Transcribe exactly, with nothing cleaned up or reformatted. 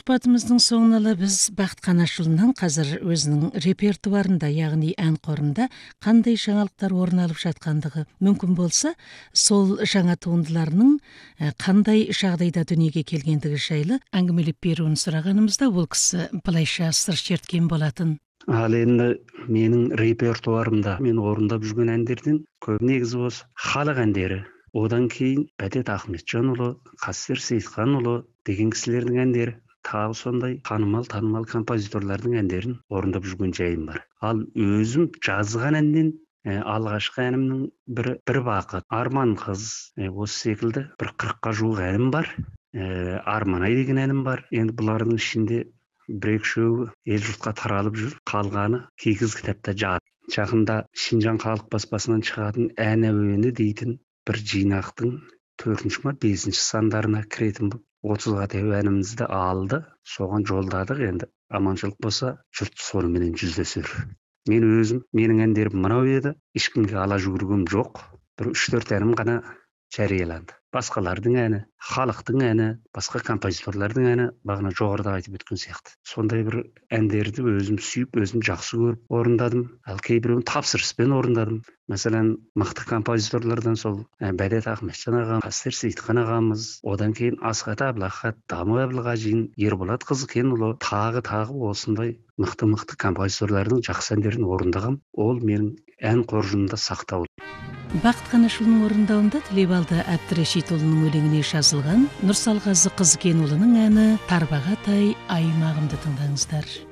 Сұхбатымыздың соңына біз Бақыт Қанашұлынан қазір өзінің репертуарында, яғни ән қорында қандай жаңалықтар орын алып жатқандығы, мүмкін болса, сол жаңа туындыларының қандай жағдайда дүниеге келгендігі жайлы әңгімелеп беруін сұрағанымызда ол кісі былайша сыр шерткен болатын. Ал енді менің репертуарымда мен орындап жүрген әндерден көп негізі осы халық әндері. Одан кейін Бәтет Ахметжанұлы, Қастер Сейітханұлы деген кісілердің әндері, тағы сондай танымал танымал композиторлардың әндерін орындап жүрген жайым бар. Ал өзім жазған әннен ә, алғашқы әнімнің бірі бір бақыт, Арман қыз, ә, осы секілді бір қырыққа жуық әнім бар. Ә, Арман-ай деген әнім бар. Енді бұлардың ішінде бір екеуі ел жұртқа таралып жүр, қалғаны кигіз кітапта жатыр. Жақында Шинжан халық баспасынан шығатын ән әуені дейтін бір жинақтың төртінші ма бесінші сандарына кіретін болып отызға теу әнімізді алды, соған жолдадық. Енді аманшылық болса жұрт соныменен жүздесер. Мен өзім, менің әндерім мынау еді, ешкімге ала жүгіргем жоқ. Бір үш төрт әнім ғана жарияланды. Басқалардың әні, халықтың әні, басқа композиторлардың әні бағана жоғарыда айтып өткен сияқты. Сондай бір әндерді өзім сүйіп, өзім жақсы көріп орындадым. Ал кейбіреуін тапсырыспен орындадым. Мәселен, мықты композиторлардан сол Бәтет Ахметжан ағам, Қастер Сейітхан ағамыз, одан кейін Асхат Әбілахат, Даму Әбілғажин, Ерболат Қызыкенұлы, тағы тағы осындай мықты-мықты композиторлардың жақсы әндерін орындағам. Ол менің ән қоржынымда сақтаулы. Бақыт Қанашұлының орындауында Тілебалды Әбдірешитұлының өлеңіне жазылған Нұрсалғазы Қызыкенұлының әні Тарбағатай аймағымды тыңдаңыздар.